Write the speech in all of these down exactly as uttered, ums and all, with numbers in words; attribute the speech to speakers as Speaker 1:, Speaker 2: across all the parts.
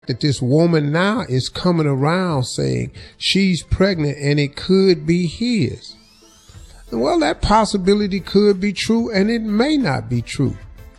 Speaker 1: that this woman now is coming around saying she's pregnant and it could be his. Well, that possibility could be true and it may not be true.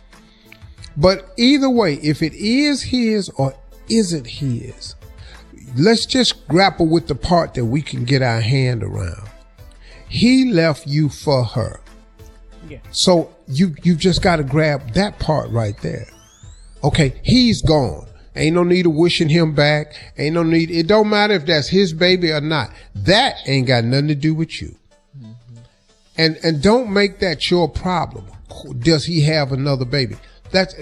Speaker 1: But either way, if it is his or isn't his, let's just grapple with the part that we can get our hand around. He left you for her. Yeah. So you, you just got to grab that part right there. Okay, he's gone. Ain't no need of wishing him back. Ain't no need. It don't matter if that's his baby or not. That ain't got nothing to do with you. Mm-hmm. And, and don't make that your problem. Does he have another baby? That's,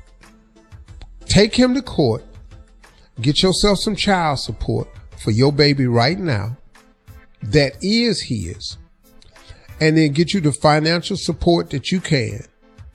Speaker 1: take him to court. Get yourself some child support for your baby right now that is his. And then get you the financial support that you can.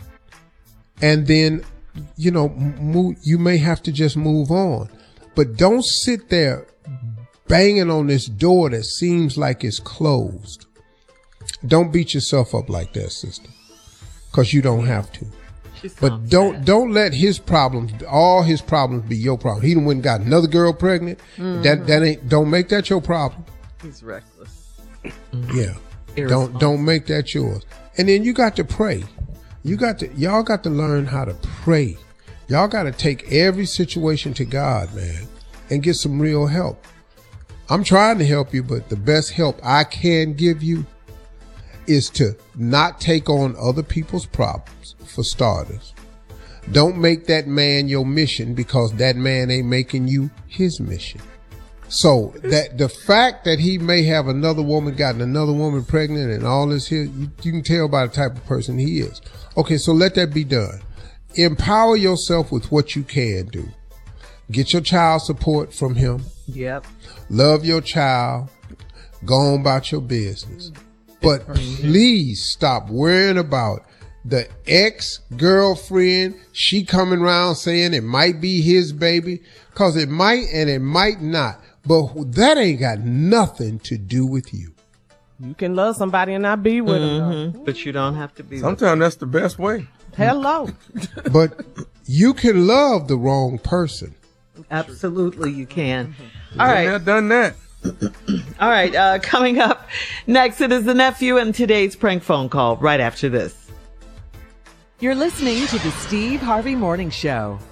Speaker 1: And then, you know, move, you may have to just move on. But don't sit there banging on this door that seems like it's closed. Don't beat yourself up like that, sister, because you don't have to. But don't bad. don't let his problems, all his problems, be your problem. He done went and got another girl pregnant. Mm-hmm. That that ain't. Don't make that your problem.
Speaker 2: He's reckless.
Speaker 1: Yeah. Don't don't make that yours. And then you got to pray. You got to y'all got to learn how to pray. Y'all got to take every situation to God, man, and get some real help. I'm trying to help you, but the best help I can give you is to not take on other people's problems, for starters. Don't make that man your mission, because that man ain't making you his mission. So that the fact that he may have another woman, gotten another woman pregnant and all this here, you, you can tell by the type of person he is. Okay, so let that be done. Empower yourself with what you can do. Get your child support from him.
Speaker 2: Yep.
Speaker 1: Love your child. Go on about your business. But please stop worrying about the ex-girlfriend. She coming around saying it might be his baby, because it might and it might not. But that ain't got nothing to do with you.
Speaker 3: You can love somebody and not be with
Speaker 2: mm-hmm.
Speaker 3: them.
Speaker 2: But you don't have to be
Speaker 4: Sometimes with them. That's the best way.
Speaker 3: Hello.
Speaker 1: But you can love the wrong person.
Speaker 2: Absolutely you can.
Speaker 4: Mm-hmm.
Speaker 2: All right.
Speaker 4: I've done that.
Speaker 2: All right. Uh, coming up next, it is the nephew and today's prank phone call right after this.
Speaker 5: You're listening to the Steve Harvey Morning Show.